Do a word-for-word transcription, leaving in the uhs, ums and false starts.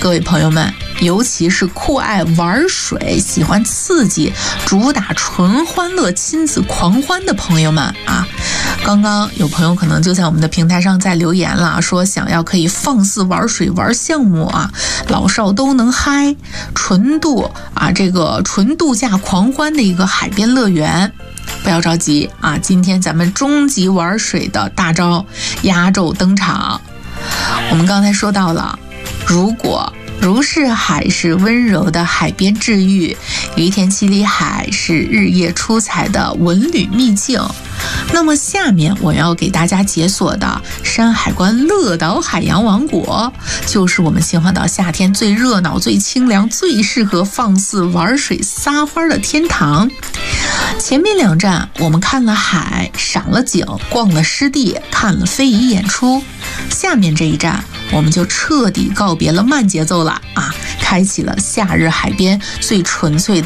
各位朋友们，尤其是酷爱玩水、喜欢刺激、主打纯欢乐、亲子狂欢的朋友们啊，刚刚有朋友可能就在我们的平台上在留言了，说想要可以放肆玩水玩项目啊，老少都能嗨，纯度啊，这个纯度假狂欢的一个海边乐园。不要着急啊，今天咱们终极玩水的大招压轴登场。我们刚才说到了，如果如是海是温柔的海边治愈，于田七里海是日夜出彩的文旅秘境，那么下面我要给大家解锁的山海关乐岛海洋王国，就是我们秦皇岛夏天最热闹、最清凉、最适合放肆玩水撒欢的天堂。前面两站我们看了海，赏了景，逛了湿地，看了非遗演出，下面这一站我们就彻底告别了慢节奏了啊，开启了夏日海边最纯粹的